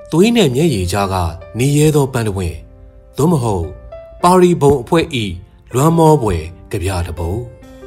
သွေးနဲ့မျက်ရည်ကြားကနေရဲသောပန်းတဝင်းသို့မဟုတ်ပါရီဘုံအဖွဲ့ဤလွမ်းမောပွဲကြပြတပုတ်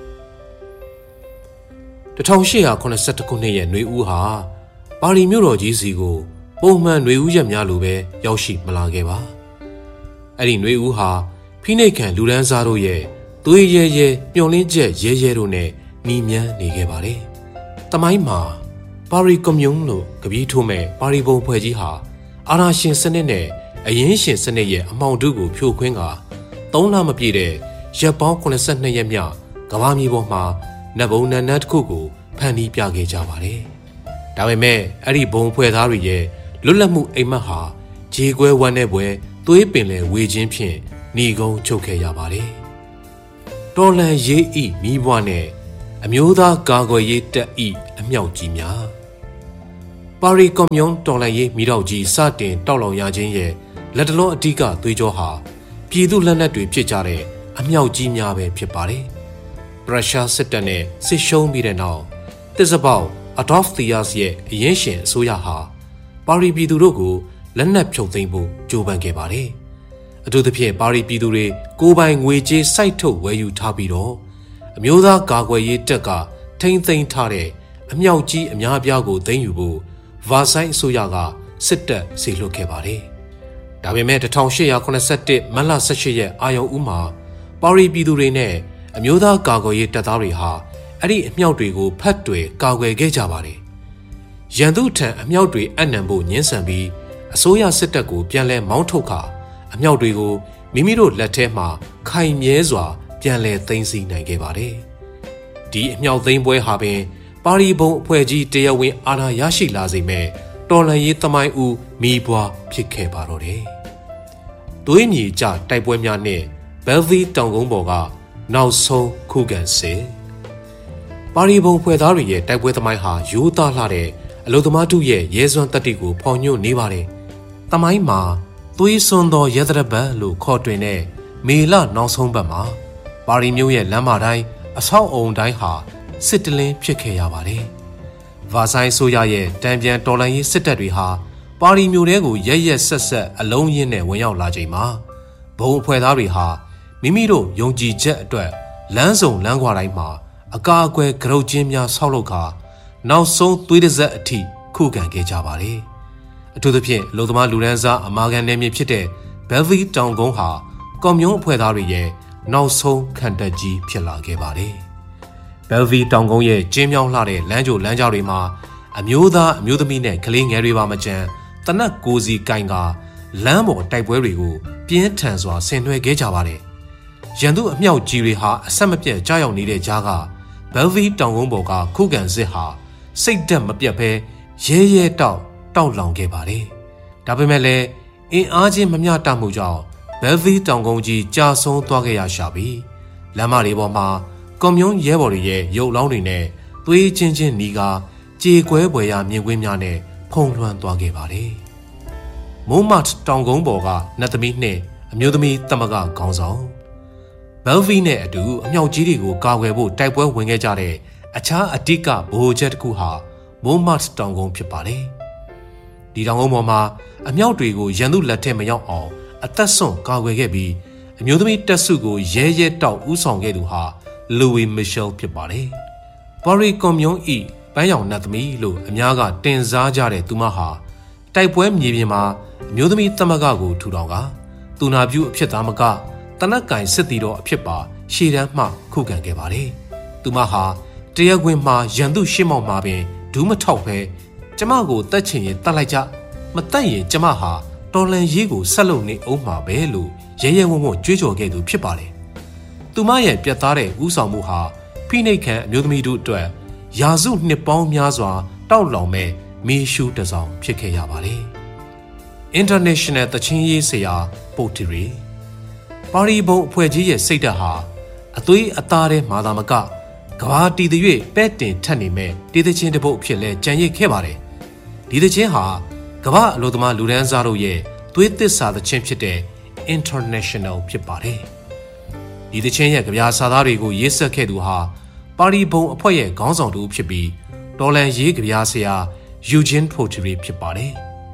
1882ခုနှစ်ရဲ့ຫນွေဦးဟာပါရီမြို့တော်ကြီးစီကိုပုံမှန်ຫນွေဦးရက်များလိုပဲရောက်ရှိမလာခဲ့ပါအဲ့ဒီຫນွေဦးဟာဖိနှိပ်ခံလူဒန်းစားတို့ရဲ့သွေးရဲရဲမျောလင်းချက်ရဲရဲတို့နဲ့နှီးမြန်းနေခဲ့ပါတယ်။တမိုင်းမှာပါရီကွန်မြူန်းလို့ကပီးထိုးမဲ့ပါရီဘုံဖွဲ့ကြီးဟာအာဏာရှင်စနစ်နဲ့အရင်းရှင်စနစ်ရဲ့အမှောင်တုကိုဖြိုခွင်းက3လမပြည့်တဲ့ရက်ပေါင်း82ရက်မြောက်ကမ္ဘာမြေပေါ်မှာနတ်ဘုံနတ်နတ်တစ်ခုကိုဖန်တီးပြခဲ့ကြပါတယ်။ဒါပေမဲ့အဲ့ဒီဘုံဖွဲ့သားတွေရဲ့လွတ်လပ်မှုအိမ်မက်ဟာခြေကွဲဝမ်းတဲ့ပွဲသွေးပင်လေဝေခြင်းဖြင့်ညီကုန်းချုပ်ခဲ့ရပါတယ်။တော်လန်ရေးဤမိဘွားနဲ့အမျိုးသားကာကွယ်ရေးတပ်ဤအမြောက်ကြီးများပါရီကွန်မြူန်းတော်လန်ရေးမိတော်ကြီးစတင်တောက်လောင်ရခြင်းရဲ့လက်တလုံးအဓိကသွေးကြောဟာပြည်သူလက်နက်တွေဖြစ်ကြတဲ့အမြောက်ကြီးများပဲဖြစ်ပါတယ်။ရုရှားစစ်တပ်နဲ့စစ်ရှုံးပြီးတဲ့နောက်တစ်စပေါက်အဒေါ့ဖ်သီယာစ်ရဲ့အရင်ရှင်အစိုးရဟာပါရီပြည်သူတို့ကိုလက်နက်ဖြုတ်သိမ်းဖို့ကြိုးပမ်းခဲ့ပါတယ်။အထူးသဖြင့်ပါရီပြည်သူတွေကိုယ်ပိုင်ငွေကြေးစိုက်ထုတ်ဝယ်ယူထားပြီးတော့အမျိုးသားကာကွယ်ရေးတပ်ကထိမ့်သိမ်းထားတဲ့အမြောက်ကြီးအများအပြားကိုသိမ်းယူဖို့ဗာဆိုင်အစိုးရကစစ်တပ်စေလွှတ်ခဲ့ပါတယ်။ဒါပေမဲ့1881မတ်လ18ရက်အာရုံဦးမှာပါရီပြည်သူတွေနဲ့အမျိုးသားကာကွယ်ရေးတပ်သားတွေဟာအဲ့ဒီအမြောက်တွေကိုဖတ်တွေကာကွယ်ခဲ့ကြပါတယ်။ရန်သူထံအမြောက်တွေအနံဖို့ညှင်းဆန်ပြီးအစိုးရစစ်တပ်ကိုပြန်လဲမောင်းထုတ်ခါအမြောက်တွေကိုမိမိတို့လက်ထဲမှာခိုင်မြဲစွာပြန်လဲသိမ်းဆည်းနိုင်ခဲ့ပါတယ်။ဒီအမြောက်သိမ်းပွဲဟာပင်ပါရီဘုံအဖွဲ့ကြီးတရားဝင်အာဏာရရှိလာစေမဲ့တော်လှန်ရေးသမိုင်းဦးမိဘွားဖြစ်ခဲ့ပါတော့တယ်။သွေးမြေကျတိုက်ပွဲများနဲ့ဘယ်လ်ဗီတောင်ကုန်းပေါ်ကနောက်ဆုံးခုခံစစ်ပါရီဘုံဖွဲ့သားတွေရဲ့တိုက်ပွဲသမိုင်းဟာရိုးသားလှတဲ့အလုသမားတို့ရဲ့ရဲစွမ်းတက်တီကိုဖော်ညွှန်းနေပါတယ်။သမိုင်းမှာသွေးစွန်းသောရဲတရပတ်လို့ခေါ်တွင်တဲ့မေလနောက်ဆုံးပတ်မှာပါရီမြို့ရဲ့လမ်းမတိုင်းအဆောက်အုံတိုင်းဟာစစ်တလင်းဖြစ်ခဲ့ရပါတယ်။ဗာဆိုင်ဆိုရရဲ့တံပြန်တော်လှန်ရေးစစ်တပ်တွေဟာပါရီမြို့ထဲကိုရက်ဆက်ဆက်အလုံးရင်းနဲ့ဝင်ရောက်လာချိန်မှာဘုံအဖွဲ့သားတွေဟာမိမိတို့ယုံကြည်ချက်အတွက်လမ်းစုံလမ်းခွာတိုင်းမှာအကာအကွယ်ကရုတ်ချင်းများဆောက်လုပ်ခါနောက်ဆုံးသွေးတစ်စက်အထိခုခံခဲ့ကြပါတယ်။အထူးသဖြင့်လူသမားလူဒန်းစားအမာခံနယ်မြေဖြစ်တဲ့ဘယ်လ်ဗီတောင်ကုန်းဟာကွန်မြူန်းအဖွဲ့သားတွေရဲ့နောက်ဆုံးခံတပ်ကြီးဖြစ်လာခဲ့ပါတယ်။ဘယ်လ်ဗီတောင်ကုန်းရဲ့ကျင်းမြောင်းလှတဲ့လမ်းကြိုလမ်းကြောတွေမှာအမျိုးသားအမျိုးသမီးနဲ့ကလေးငယ်တွေပါမကျန်တနက်ကိုစီကင်ကလမ်းပေါ်တိုက်ပွဲတွေကိုပြင်းထန်စွာဆင်နွှဲခဲ့ကြပါတယ်။ရန်သူအမြောက်ကြီးတွေဟာအဆက်မပြတ်ကြားရောက်နေတဲ့ကြားကဘယ်လ်ဗီတောင်ကုန်းပေါ်ကခုခံစစ်ဟာစိတ်ဓာတ်မပြတ်ဘဲရဲရဲတောက်လောင်ခဲ့ပါတယ်။ဒါပေမဲ့လည်းအင်အားချင်းမမျှတမှုကြောင့်ဘယ်လ်ဗီတောင်ကုန်းကြီးကြာဆုံးသွားခဲ့ရရှာပြီးလမ်းမတွေပေါ်မှာကွန်မြူန်းရဲဘော်တွေရဲ့ရုပ်လောင်းတွေနဲ့သွေးချင်းနီးကကြေကွဲပွေရာမြင်ကွင်းများနဲ့ဖုံးလွှမ်းသွားခဲ့ပါတယ်။မိုးမတ်တောင်ကုန်းပေါ်ကနတ်သမီးနှင့်အမျိုးသမီးသမဂ္ဂခေါင်းဆောင်ဘယ်လ်ဗီနဲ့အတူအမြောက်ကြီးတွေကိုကာကွယ်ဖို့တိုက်ပွဲဝင်ခဲ့ကြတဲ့အခြားအဓိကဗဟိုချက်တစ်ခုဟာမိုးမတ်တောင်ကုန်းဖြစ်ပါတယ်။ဒီတောင်ကုန်းပေါ်မှာအမြောက်တွေကိုရန်သူလက်ထက်မရောက်အောင်အသက်ဆွန့်ကာကွယ်ခဲ့ပြီးအမျိုးသမီးတပ်စုကိုရဲရဲတောက်ဦးဆောင်ခဲ့သူဟာလူဝီမီရှယ်ဖြစ်ပါတယ်။ပါရီကွန်မြူန်းဤပန်းရောင်နတ်သမီးလို့အများကတင်စားကြတဲ့သူမဟာတိုက်ပွဲမြေပြင်မှာအမျိုးသမီးသမဂ္ဂကိုထူထောင်ကသူနာပြုအဖြစ်သားမကတနက်ကင်စစ်တီတော်အဖြစ်ပါရှေ့တန်းမှခုခံခဲ့ပါတယ်။သူမဟာတရားခွင်မှာရန်သူရှင်းမောက်မှာပင်ဒူးမထောက်ပဲကျမကိုတတ်ချင်ရင်တတ်လိုက်ကြမတတ်ရင်ကျမဟာတော်လန်ရေးကိုဆက်လုပ်နေအောင်မှာပဲလို့ရဲရဲဝံ့ဝံ့ကြွေးကြော်ခဲ့သူဖြစ်ပါတယ်။သူမရဲ့ပြတ်သားတဲ့ဥဆောင်မှုဟာဖိနှိပ်ခံအမျိုးသမီးတို့အတွက်ရာစုနှစ်ပေါင်းများစွာတောက်လောင်မဲ့မီးရှူးတစောင်ဖြစ်ခဲ့ရပါတယ်။ International တချင်းရေးဆရာပိုတီရီပါရီဘုံအဖွဲ့ကြီးရဲ့စိတ်ဓာတ်ဟာအသွေးအသားထဲမှာသာမကကဘာတီတရွေ့ပဲ့တင်ထက်နေမဲ့တေးသချင်းတစ်ပုတ်ဖြစ်လဲကြံရစ်ခဲ့ပါတယ်။ဒီသချင်းဟာကမ္ဘာအလို့သမားလူဒန်းစားတို့ရဲ့သွေးသစ္စာသချင်းဖြစ်တဲ့ International ဖြစ်ပါတယ်။ဒီသချင်းရဲ့ကြပြာစာသားတွေကိုရေးဆက်ခဲ့သူဟာပါရီဘုံအဖွဲ့ရဲ့ခေါင်းဆောင်တူဖြစ်ပြီးတော်လန်ရေးကြပြာဆရာယူဂျင်ဖိုတီရီဖြစ်ပါတယ်။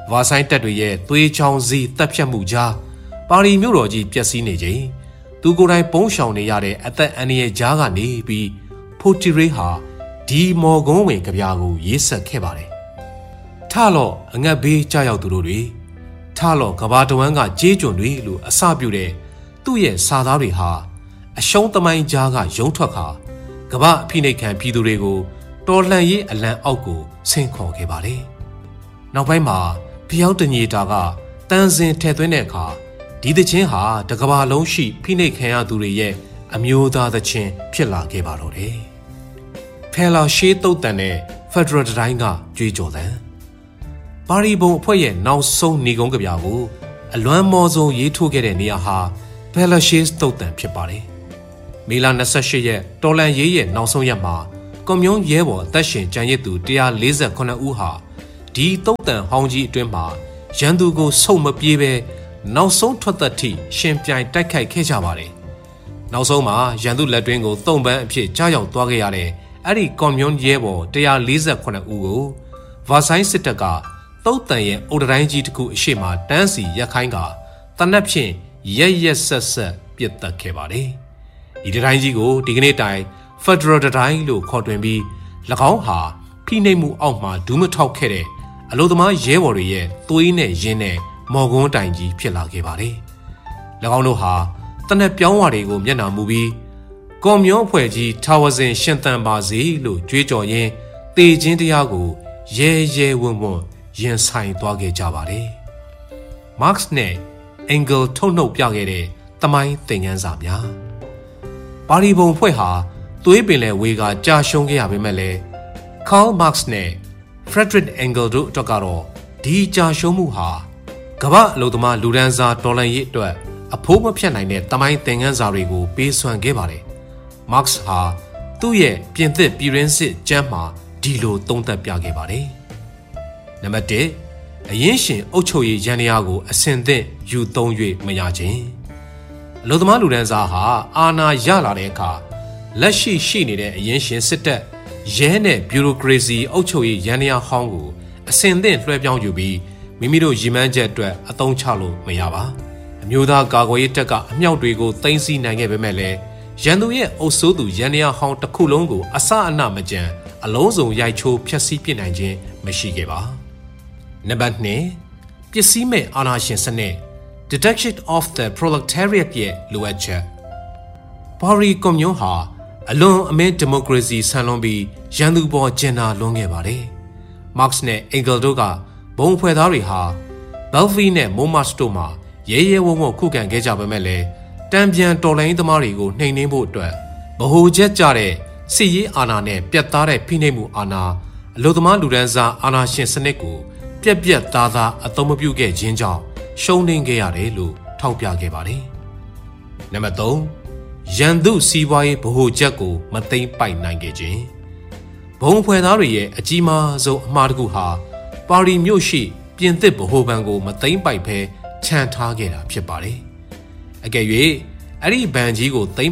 ဝါဆိုင်တက်တွေရဲ့သွေးချောင်းစီတပ်ဖြတ်မှုကြားပါရီမြို့တော်ကြီးပျက်စီးနေချိန်သူကိုယ်တိုင်ပုံရှောင်နေရတဲ့အသက်အန္တရာယ်ကြားကနေပြီးဖိုတီရေးဟာဒီမော်ကွန်းဝင်ကြပြာကိုရေးဆက်ခဲ့ပါတယ်ထလော့အငတ်ဘေးကြောက်သူတို့တွေထလော့ကဘာတဝမ်းကကြေးကျွန်တွေလို့အစပြုတဲ့သူ့ရဲ့စာသားတွေဟာအရှုံးသမိုင်းကြားကရုံထွက်ခါကဘာအဖိနှိတ်ခံပြည်သူတွေကိုတော်လှန်ရေးအလံအောက်ကိုဆင့်ခေါ်ခဲ့ပါတယ်နောက်ပိုင်းမှာဖျောက်တညေတာကတန်စင်ထည့်သွင်းတဲ့အခါဒီသချင်းဟာတကဘာလုံးရှိဖိနှိတ်ခံရသူတွေရဲ့အမျိုးသားသချင်းဖြစ်လာခဲ့ပါတော့တယ်ဖဲလာရှေးတုတ်တန်တဲ့ဖက်ဒရယ်တိုင်းကကြွေးကြော်တဲ့ပါရီဘုံအဖွဲ့ရဲ့နောက်ဆုံးနေကုန်းကြပြကိုအလွမ်းမော်ဆုံးရေးထိုးခဲ့တဲ့နေရာဟာဖဲလာရှေးတုတ်တန်ဖြစ်ပါတယ်မေလ28ရက်တော်လန်ရေးရဲ့နောက်ဆုံးရက်မှာကွန်မြူနရဲဘော်အသက်ရှင်ကျန်ရစ်သူ148ဦးဟာဒီတုတ်တန်ဟောင်းကြီးအတွင်းမှာရန်သူကိုဆုတ်မပြေးပဲနောက်ဆုံးထွက်သက်ထိရှင်ပြိုင်တိုက်ခိုက်ခဲ့ကြပါတယ်နောက်ဆုံးမှာရန်သူလက်တွင်းကိုတုံပန်းအဖြစ်ကြားရောက်သွားခဲ့ရတဲ့အဲ့ဒီကွန်မြူနရဲဘော်148ဦးကိုဗာဆိုင်စစ်တပ်ကတုတ်တန်ရဲ့အုတ်တိုင်းကြီးတစ်ခုအရှိမတန်းစီရက်ခိုင်းကတနက်ဖြင့်ရက်ဆက်ဆက်ပစ်တက်ခဲ့ပါတယ်ဒီတိုင်းကြီးကိုဒီကနေ့တိုင်ဖက်ဒရယ်တိုင်းလို့ခေါ်တွင်ပြီး၎င်းဟာဖိနှိပ်မှုအောက်မှာဒူးမထောက်ခဲ့တဲ့အလို့သမားရဲဘော်တွေရဲ့သွေးနဲ့ရင်းနဲ့မော်ကွန်းတိုင်ကြီးဖြစ်လာခဲ့ပါတယ်၎င်းတို့ဟာတနက်ပြောင်းဝါတွေကိုမျက်နှာမူပြီးကွန်မြူနအဖွဲ့ကြီးထာဝစဉ်ရှင်သန်ပါစေလို့ကြွေးကြော်ရင်းတေခြင်းတရားကိုရဲဝံ့ရင်ဆိုင်သွားခဲ့ကြပါတယ်မတ်စ်နဲ့အင်ဂယ်ထုတ်နှုတ်ပြခဲ့တဲ့သမိုင်းသင်ခန်းစာများပါရီဘုံဖွဲ့ဟာသွေးပင်လယ်ဝေကကြာရှုံးခဲ့ရပေမဲ့လည်းကားမာ့က်စ်နဲ့ဖရက်ဒရစ်အင်ဂယ်တို့အတွက်ကတော့ဒီကြာရှုံးမှုဟာကမ္ဘာအလုပ်သမားလူဒန်းစားဒေါ်လာရေးအတွက်အဖိုးမဖြတ်နိုင်တဲ့သမိုင်းသင်ခန်းစာတွေကိုပေးစွမ်းခဲ့ပါတယ်မတ်စ်ဟာသူ့ရဲ့ပြင်သစ်ပြည်ရင်းစစ်ကျမ်းမှာဒီလိုသုံးသပ်ပြခဲ့ပါတယ်နံပါတ်1အရင်ရှင်အုပ်ချုပ်ရေးရန်ရာကိုအစင်သင့်ယူသုံး၍မရခြင်းအလုပ်သမားလူဒန်းစားဟာအာဏာရလာတဲ့အခါလက်ရှိနေတဲ့အရင်ရှင်စစ်တပ်ရဲနဲ့ဘျူရိုကရေစီအုပ်ချုပ်ရေးရန်ရာဟောင်းကိုအစင်သင့်လွှဲပြောင်းယူပြီးမိမိတို့ရည်မှန်းချက်အတွက်အသုံးချလို့မရပါအမျိုးသားကာကွယ်ရေးတပ်ကအမြောက်တွေကိုသိမ်းဆည်းနိုင်ခဲ့ပေမဲ့လည်းရန်သူရဲ့အုပ်စိုးသူရန်ရာဟောင်းတစ်ခုလုံးကိုအစအနမကြံအလုံးစုံရိုက်ချိုးဖျက်ဆီးပစ်နိုင်ခြင်းမရှိခဲ့ပါနံပါတ်2ပစ္စည်းမဲ့အာဏာရှင်စနစ် Detection of the Proletariat ရဲ့လိုအပ်ချက်ပါရီကွန်မြူနဟာအလွန်အမင်းဒီမိုကရေစီဆန်လွန်ပြီးရန်သူပေါ်ကျင်နာလွန်ခဲ့ပါတယ်မတ်စ်နဲ့အင်ဂယ်တို့ကဘုံဖွဲ့သားတွေဟာဘယ်လ်ဖီနဲ့မိုးမတ်စ်တို့မှာရဲဝံ့ခုခံခဲ့ကြပေမဲ့လည်းတံပြန်တော်လိုင်းသမားတွေကိုနှိမ်နင်းဖို့အတွက်ဗဟိုချက်ကြတဲ့စစ်ရေးအာဏာနဲ့ပြတ်သားတဲ့ဖိနှိပ်မှုအာဏာအလို့သမားလူဒန်းစားအာဏာရှင်စနစ်ကိုပြက်သားအသုံးမပြုခဲ့ခြင်းကြောင့်ရှုံးနိမ့်ခဲ့ရတယ်လို့ထောက်ပြခဲ့ပါတယ်နံပါတ်3ရန်သူစီးပွားရေးဗဟိုချက်ကိုမသိမ့်ပိုက်နိုင်ခဲ့ခြင်းဘုံဖွဲ့သားတွေရဲ့အကြီးမားဆုံးအမှားတစ်ခုဟာပါရီမြို့ရှိပြင်သစ်ဗဟိုဘဏ်ကိုမသိမ့်ပိုက်ဘဲခြံထားခဲ့တာဖြစ်ပါတယ်အကယ်၍အဲ့ဒီဘဏ်ကြီးကိုသိမ့်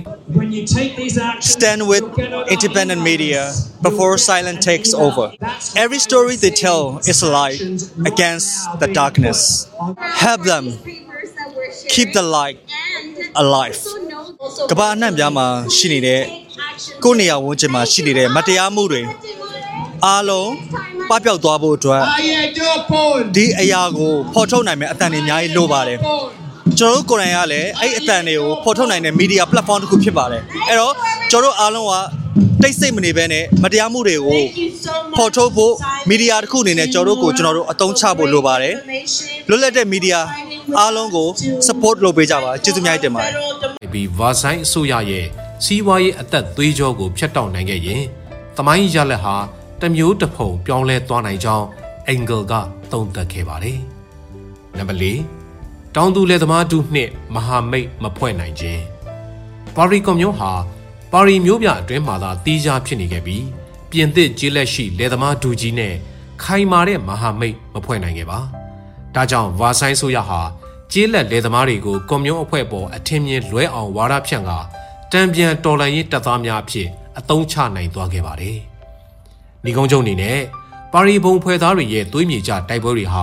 Stand with independent media before silence takes over. Every story they tell is a light against the darkness. Help them keep the light alive. ကမ္ဘာအနှံ့ပြားမှာရှိနေတဲ့ကိုယ့်နေရာဝန်းကျင်မှာရှိနေတဲ့မတရားမှုတွေအားလုံးပပျောက်သွားဖို့အတွက်ဒီအရာကိုဖော်ထုတ်နိုင်မယ့်အသံတွေအများကြီးလိုပါတယ်ကျွန်တော်တို့ကိုယ်တိုင်ကလည်းအဲ့အသံတွေကိုဖော်ထုတ်နိုင်တဲ့ media platform တစ်ခုဖြစ်ပါတယ်အဲ့တော့ကျွန်တော်တို့အားလုံးကတိတ်ဆိတ်မနေဘဲနဲ့မတရားမှုတွေကိုဖော်ထုတ်ဖို့ media တစ်ခုအနေနဲ့ကျွန်တော်တို့အသုံးချဖို့လိုပါတယ်လွတ်လပ်တဲ့ media အားလုံးကို support လုပ်ပေးကြပါကျေးဇူးအများကြီးတင်ပါတယ်ပြီးဗာဆိုင်အစိုးရရဲ့စီးပွားရေးအသက်သွေးကြောကိုဖျက်တောက်နိုင်ခဲ့ရင်သမိုင်းရလက်ဟာတမျိုးတစ်ဖုံပြောင်းလဲသွားနိုင်ကြောင်းအင်ဂယ်ကသုံးသပ်ခဲ့ပါတယ်နံပါတ်4တောင်သူလယ်သမားတူနှင့်မဟာမိတ်မဖွဲ့နိုင်ခြင်းပါရီကွန်မြူနဟာပါရီမြို့ပြအတွင်းမှာသာတီးခြားဖြစ်နေခဲ့ပြီးပြင်သစ်ကျေးလက်ရှိလယ်သမားတူကြီးနဲ့ခိုင်မာတဲ့မဟာမိတ်မဖွဲ့နိုင်ခဲ့ပါဒါကြောင့်ဗာဆိုင်ဆိုရဟာကျေးလက်လယ်သမားတွေကိုကွန်မြူနအဖွဲ့ပေါ်အထင်မြင်လွဲအောင်ဝါဒဖြန့်ကတံပြန်တော်လှန်ရေးတပ်သားများအဖြစ်အသုံးချနိုင်သွားခဲ့ပါတယ်။ဒီကုန်းချုပ်အနေနဲ့ပါရီဘုံဖွဲ့သားတွေရဲ့သွေးမြေကျတိုက်ပွဲတွေဟာ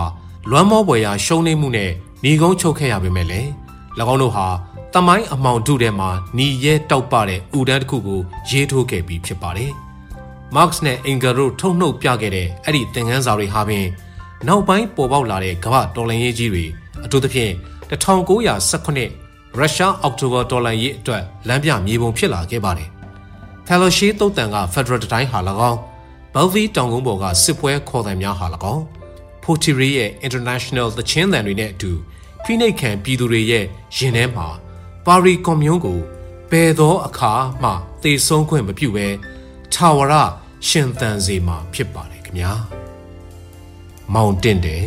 လွမ်းမောပွေရာရှုံးနေမှုနဲ့ညီကုန်းချုပ်ခဲ့ရပေမဲ့လည်း၎င်းတို့ဟာတမိုင်းအမောင်တုထဲမှာညီရဲတောက်ပတဲ့ဥဒန်းတစ်ခုကိုရေးထိုးခဲ့ပြီးဖြစ်ပါတယ်။ Marx နဲ့ Engels တို့ထုတ်နှုတ်ပြခဲ့တဲ့အဲ့ဒီသင်ခန်းစာတွေဟာပင်နောက်ပိုင်းပေါ်ပေါက်လာတဲ့ကမ္ဘာတော်လှန်ရေးကြီးတွေအထူးသဖြင့်1919ရုရှားအောက်တိုဘာတော်လှန်ရေးအတွက်လမ်းပြမြေပုံဖြစ်လာခဲ့ပါတယ်။ Fellowship တုတ်တန်က Federal တိုင်းဟာ၎င်း Belfast တောင်ကုန်းပေါ်ကစစ်ပွဲခေါ်သံများဟာ၎င်း Pottery ရဲ့ International သချင်းသံတွေနဲ့အတူဖိနှိပ်ခံပြည်သူတွေရဲ့ရင်ထဲမှာပါရီကွန်မြူန်းကိုဘယ်သောအခါမှသေဆုံးခွင့်မပြုဘဲထာဝရရှင်သန်စေမှာဖြစ်ပါတယ်ခင်ဗျာ။မောင်တင့်တယ်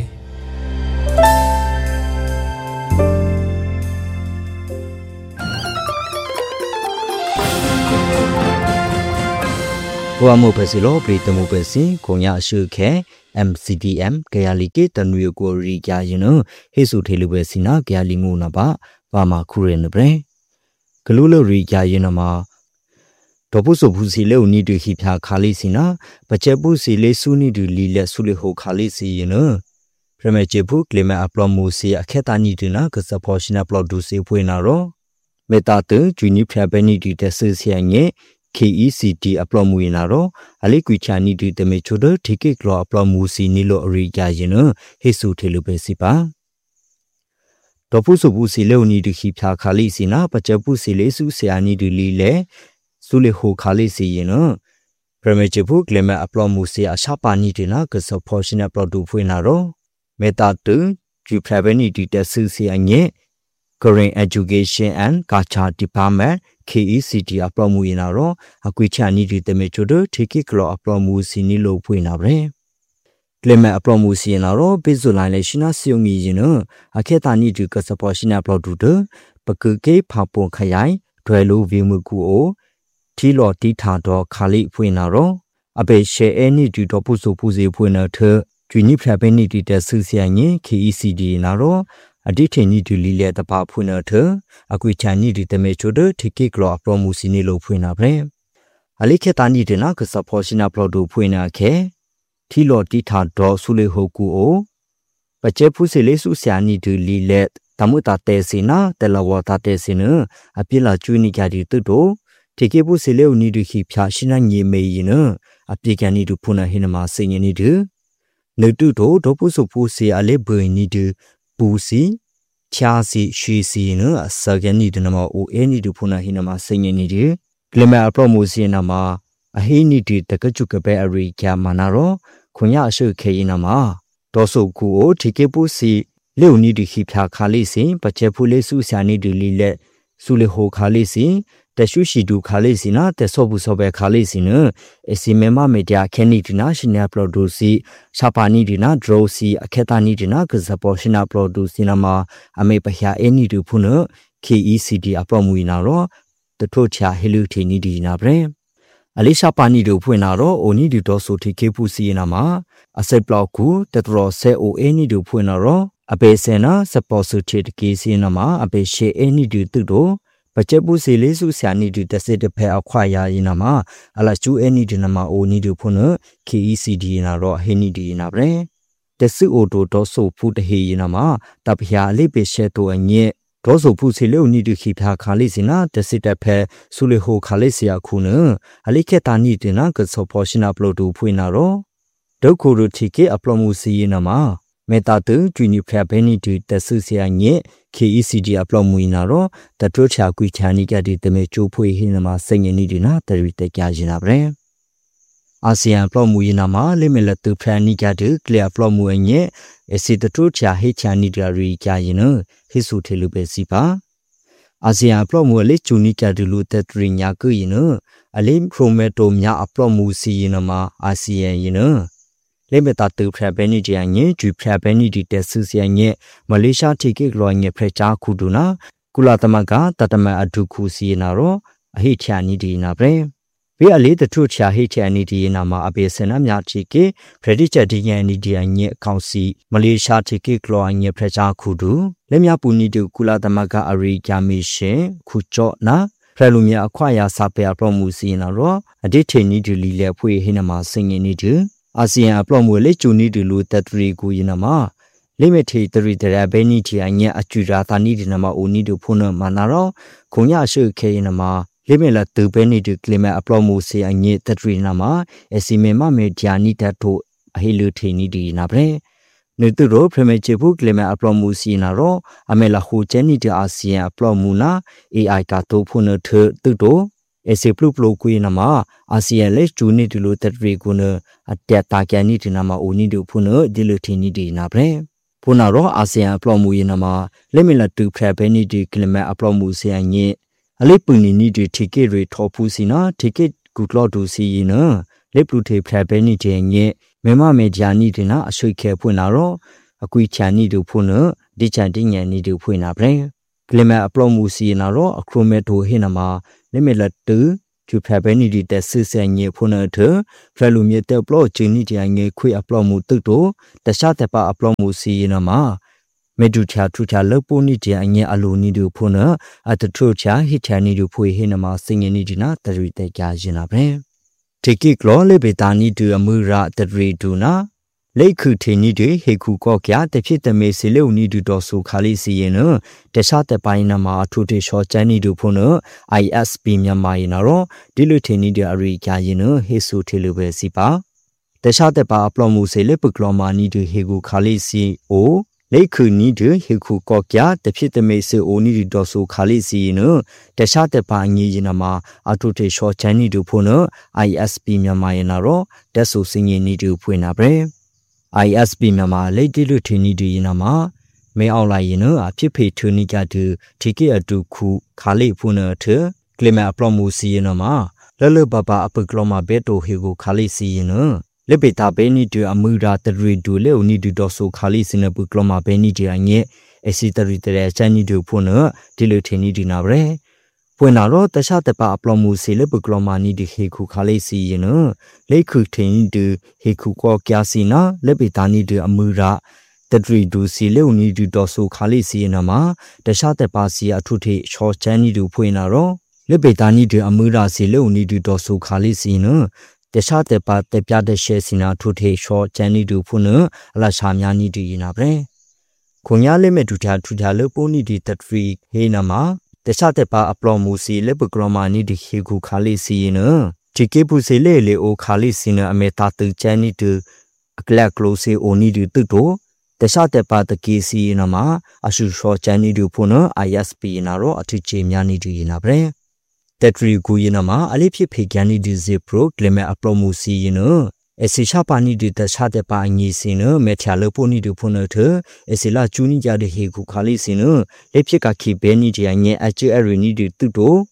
ဘဝမှုပဲစီလို့ပြည်တမှုပဲစီကိုညာရှုခဲ MCDM ကရလီကေတနွေကိုရီကြရင်နဟေစုထေလူပဲစီနာကရလီငုနာပါဘာမခုရင်နbreဂလူလရီကြရင်နမှာဒေါပုစုဘူးစီလေဦးနီတူခိဖြာခါလိစီနာပကျပုစီလေဆူနီတူလီလက်ဆူလေဟိုခါလိစီရင်နပရမေချေဖုကလမအပလမှုစီအခက်တာနီတူနာကစဖောရှင်အပလဒူစီဖွေနာရောမေတာတဂျူနီဖျာဘဲနီတီတက်ဆစီယငဲKECT အပလော့မူနာရောအလိကွီချာနီတီတမေချိုဒထိကေကလောအပလော့မူစီနီလိုအရိကြရင်နဟေဆုထေလူပဲစီပါဒေါပုစုဘူးစီလေဦးနီတီခိဖြာခါလိစီနာပကျပုစီလေစုဆရာနီတီလီလေစုလေဟိုခါလိစီရင်နပရမေချပုကလမအပလော့မူစီအရှာပါနီတီနာကစဖောရှင်အပလော့ဒူဖွေနာရောမေတာတူဂျူဖရဘနီတီတက်ဆူစီအငဲ Korean Education and Culture Department KECT အပလော့မူရင်တော့အကွေချာနီတီတမေချိုဒထိကိကလောအပလော့မူစီနီလိုဖွေနာပဲကလမအပလော့မူစီရင်တော့ဘေဇူလိုင်းလေရှနာစီယုံမီရင်အခက်တာနီတီကစပေါ်ရှင်အပလော့ဒူဒပကကေဖာပွန်ခရိုင်ဒွဲလိုဗီမူကူအိုထီလော်တီထာတော့ခါလိဖွေနာတော့အဘေရှေအဲနီတီတော့ပုစုပူစီဖွေနာထဂျူနီဖရဘဲနီတီတက်ဆူစီယငင် KECD နာတော့အဒီထေနီတူလီလေတပါဖွနာထအကွေချာနီဒီတမေချိုဒထိကိကလောပရိုမူစီနီလိုဖွနာဗရေအလိခေတာနီဒနာကစဖောရှင်နာပလိုဒူဖွနာခဲထီလော်တီထာဒေါ်ဆူလေဟိုကူအိုပကျဲဖူစီလေစုဆာနီတူလီလေတမုတာတဲစီနာတဲလဝတာတဲစီနအပိလာကျွနီကြဒီတုတိုထိကိဖူစီလေဦးနီဒူခိဖြာရှင်နာညေမေယနအပိကန်နီဒူဖွနာဟိနမစိညနီဒနေတုတိုဒေါပုစုဖူစီအလေဘွေနီဒူပူစီချာစီရွှေစီနအစကန်နီဒနမအိုအဲနီဒူဖုနာဟိနမစိငနီဒီကလမအပရိုမိုစီနမအဟိနီဒီတကချုကပဲအရိကျမနာရောခွန်ရအရှုခေယနမဒေါဆုကူအိုဒီကေပူစီလေဦးနီဒီခိဖြာခါလိစီပကျဖူလေးစုဆာနီဒီလီလက်စုလေဟိုခါလိစီတရှုရှိဒူခါလိစီနာတဆောဘူးဆောပဲခါလိစီနအစီမေမမေဒီယာခဲနီဒီနာရှင်နာပရိုဒူစီရှာပါနီဒီနာဒရိုစီအခက်တာနီဒီနာကဇပေါ်ရှင်နာပရိုဒူစီနာမအမေပရှာအနီဒူဖုန KECD အပရမူနာရောတထို့ချာဟီလူတီနီဒီနာဗရေအလိရှာပါနီဒူဖွင့်နာရောအိုနီဒီဒေါ်ဆိုတီကေပူစီနာမအစက်ပလောက်ကူတတရောဆဲအိုအနီဒူဖွင့်နာရောအပေစင်နာစပေါ်ဆူချီတကေစီနာမအပေရှေအနီဒူတုတိုပကျပုစီလေးစုဆာနီဒူတစစ်တဖဲအခွာယာရင်နာမအလချူအနီဒီနာမအိုနီဒူဖုန KECD နာရောဟီနီဒီနာဗရေတဆုအိုတိုဒေါ်ဆိုဖူတဟေရင်နာမတပယာအလိပေရှဲတိုအညက်ဒေါ်ဆိုဖူစီလေဦးနီဒူခိဖာခါလိစီနာတစစ်တဖဲဆူလေဟိုခါလိစီယခုနအလိခေတာနီတင်နာကဆောဖောရှင်နာပလိုတူဖွေနာရောဒုက္ခရတိကေအပလမှုစီရင်နာမမေတာတူဂျူနီဖရဘဲနီတူတဆူစီယညက် KECD အပလော့မူနာရောတထိုးချာကွီချာနီကတိတမေချိုးဖွေဟင်းနမှာစိတ်ငင်းနီဒီနာတရီတက်ကြရင်နာပဲအာဆီယံပလော့မူနာမှာလိမလတူဖရနီကတူကလျာပလော့မူအညက်အစီတထိုးချာဟေချာနီဒရီကြရင်နဟိစုထေလူပဲစီပါအာဆီယံပလော့မူလေချူနီကတူလူတက်ရီညာကူရင်နအလိခရိုမက်တိုမြအပလော့မူစီရင်နမှာအာဆီယံရင်နလေမတာတူဖရဘဲနီဂျီယညေဂျူဖရဘဲနီဒီတက်ဆူစီယညေမလေးရှားထိကိကလောညေဖရချာခုဒူနာကုလာသမကတတမအဒုခုစီနာရောအဟိချာနီဒီနာပဲဘေးအလေးတထုချာဟိချာနီဒီနာမှာအပေစနမြထိကိဖရဒီချက်ဒီယန်နီဒီယညေအကောင်စီမလေးရှားထိကိကလောညေဖရချာခုဒူလက်မြပူနီတူကုလာသမကအရိဂျာမီရှင်ခုကြော့နာဖရလူမြအခွာယာစာပေပရမူစီနာရောအဒိထေနီဒီလီလေဖွေဟိနမှာစင်ငင်းနီတူအာဆီယံအပလော့မွေလေချူနီတူလူတက်ထရီကူယနမ limited the benity and yet a jurata needed nama unido puna manaro, Konya show kainama, limela to benity claim a promosi and yet the tree nama, as he mema medianita to a hilutini di nabre. Nuturo premachibu claim a promosi naro, amela ho geniti asia promuna, e I cato puna to. Ese pluplo kuinama, asia les juni to loot at reguna, at that takaniti nama unido puna, dilutini di nabre. Punaro asia plomuinama, lemila to prepeni di clima a plomusia ye. A lepuni needed ticket rate topusina, ticket good law to see in a lepute prepeni ye, mema medianidina, a shake punaro, a quichani do puna, dichanting and nidu punabre. Clima a plomusinaro, a chrometo hinama. Lemela to prepeni di tesis and ye punater, Prelumete blo geniti and ye qui aplomu tuto, the shatepa aplomusi in a ma. Meducha tuta lopuniti and ye alunidu puna, at the trucha hitanidu pui hinama singing nidina, the rite gajinabre. Take it glorly betani to a mura the reduna. Lake Tinidu, Heku Kokia, the Pita Mesilo nidu dosu Kalisieno, the Shata Painama to the short Jani du Puno, ISP Yamainaro, Dilutinidu Arika, Hesu Tilubesipa. The Shata Pa Plomus Lepicloma nidu Hegu Kalisi o, Lake nidu Heku Kokia, the Pita Meso nidu dosu Kalisieno, the Shata Painama, Atute short Jani du Puno, ISP Yamainaro, Desu singing nidu Puinabre. ISP Mama Lady Lutini do Yinama, may all I a pipe to Nika to take it to Ku Kali Puna to Glima Plomusi Yinama, Lulu Baba Apogloma Beto Higo Kalisi Yino, Libeta Beni to Amura the Redu Leo Nidu Doso Kalis in a Bukloma Beni Janye, a sitarita Jani do Puna, Dilutini Dinare. Puenaro, the Shatepa Plomusi Lebukloma Nidi Hiku Kalisi Yino, Lake Tin do Hiku Kokiasina, Lebitani do Amura, the Dridu Si Leoni do Dosu Kalisi Nama, the Shatepasi Atuti Short Jani do Puenaro, Lebitani do Amura Si Leoni do Dosu Kalisi no, the Shatepa the Piade Shesina Tuti Short Jani do Punu, La Shamyani do Yinabre. Kunyale Meduta to Jaloponi di Tatri Hinama. The Shatepa Aplomusi Lebugroma nidi Higu Kalisi no. Chikipusi lele o Kalisina metatu Jani to a claclose o nidu tuto. The Shatepa the Kisi inama, Ashu short Jani do Puno, ISP inaro, Atichi Miani do Yinabre. Tetri Guyinama, Alipi Pigani di Zipro, Gleme Aplomusi yino. Esishapani di the Shatepa Nisino, Metaloponi do Punoter, Esila Junia de Higu Kalisino, Lepikaki Beni Janye Achu Erini do Tuto,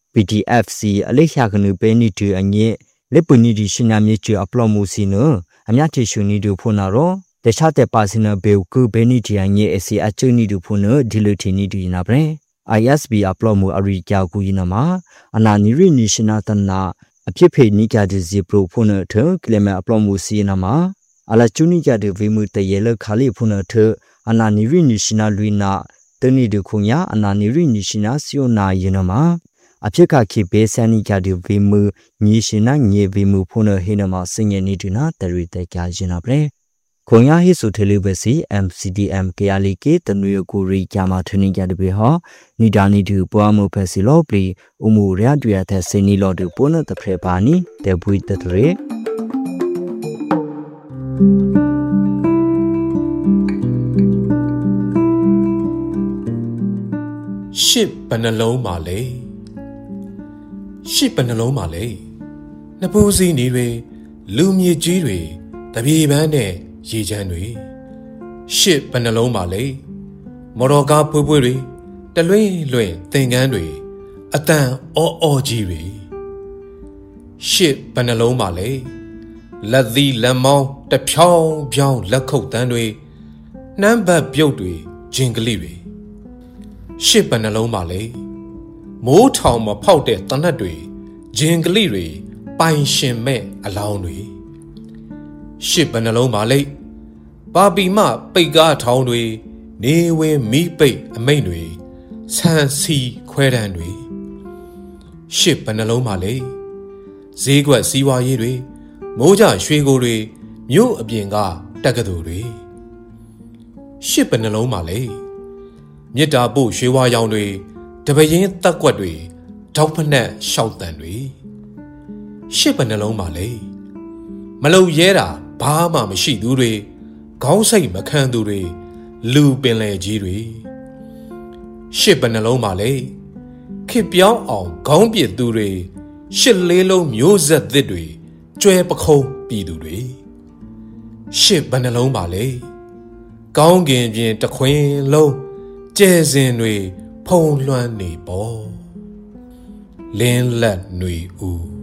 PTFC, Alehakanu Beni to Anye, Lepuni di Shinamichu Aplomusino, Amiati Shuni do Punaro, the Shatepa Sina Belku Beni Janye Esi Achuni do Puno, Dilutini do Inabre, ISB Aplomu Arika Guyinama, Ananiri Nishinatana. A pipe nika de zipro puna to, Clema Plomusi nama, Alachunika de Vimu the yellow Kali puna to, Ananiri Nishina Luina, Tony de Kunya, Ananiri Nishina Siona Yinama, A Pika Kipe Sanika de Vimu, Nishina Nye Vimu puna Hinama singing Niduna, the Rita Gajinabre. Konya hisu telebesi MCDM Kialiki the New Guri Kama Tunika de Beha, Nidani to Boamu Pesilopri, Umuria Duata Senilo de Puna the Prepani, the Buit the Tre. Ship and a low Malay. Ship and a low Malay. Naposi Nire, Lumia Jiri, the Bibane. Ye January Ship and a low Malay Moroga Puburi, the Lue, Thing Andrew, a tan or Jiri Ship and a low Malay Let thee lemon, the Piao Biao Lako Dandwe, Namba Biodwe, Jingliri Ship and a low Malay Mo Tom or Powder Tanadwe, Jingliri, Pine Shin Me, allow me. Ship and a low Malay Bobby Ma, Bega Townway, Newe me bait a mainway, San Sea Quedanway. Ship and a low Malay Zigwa Siwa Yiri, Moja Shwigore, Mu Abienga, Dagadore. ရှစ်ဘယ်နှလုံးပါလဲမြစ်တာပို့ရွှေဝါရောင်တွေတပရင်တက်ကွက်တွေထောက်ဖက်နဲ့ရှောက်တန်တွေရှစ်ဘယ်နှလုံးပါလဲမလုံရဲတာဘာမှမရှိသူတွေခေါင်းစိတ်မခံသူတွေလူပင်လေကြီးတွေရှစ်ဘယ်နှလုံးပါလဲခေပြောင်းအောင်ခေါင်းပြစ်သူတွေရှစ်လေးလုံးမျိုးဆက်သစ်တွေကျွဲပခုံးပြည်သူတွေရှစ်ဘယ်နှလုံးပါလဲကောင်းကင်ပြင်တခွင်လုံးကျဲစင်တွေဖုံလွှမ်းနေပေါ်လင်းလက်ຫນွေဦး